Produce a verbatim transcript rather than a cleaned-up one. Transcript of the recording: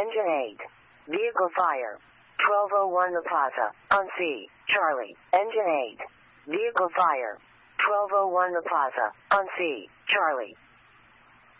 Engine eight. Vehicle fire. twelve oh one The Plaza. On C. Charlie. Engine eight. Vehicle fire. twelve oh one The Plaza. On C. Charlie.